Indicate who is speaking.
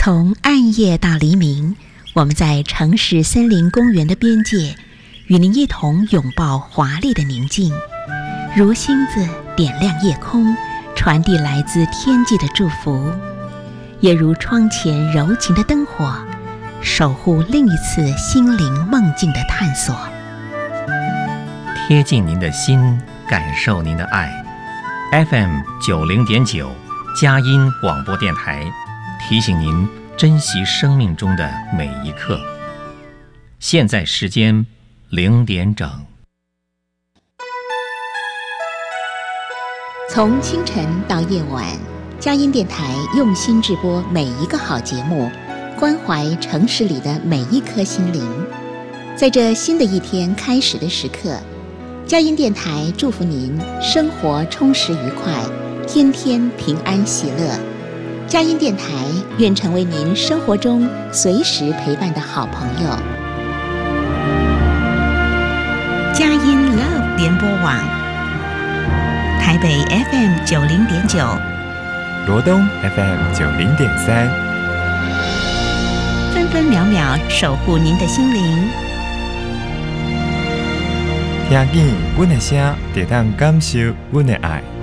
Speaker 1: 从暗夜到黎明，我们在城市森林公园的边界，与您一同拥抱华丽的宁静，如星子点亮夜空，传递来自天际的祝福，也如窗前柔情的灯火，守护另一次心灵梦境的探索。
Speaker 2: 贴近您的心，感受您的爱。FM 90.9佳音广播电台提醒您珍惜生命中的每一刻。现在时间0点整。
Speaker 1: 从清晨到夜晚，佳音电台用心制播每一个好节目，关怀城市里的每一颗心灵。在这新的一天开始的时刻，佳音电台祝福您生活充实愉快，天天平安喜乐。佳音电台愿成为您生活中随时陪伴的好朋友。佳音 Love 联播网，台北 FM 90.9，
Speaker 3: 罗东 FM 90.3，
Speaker 1: 分分秒秒守护您的心灵。
Speaker 3: 听见阮的声，就当感受阮的爱。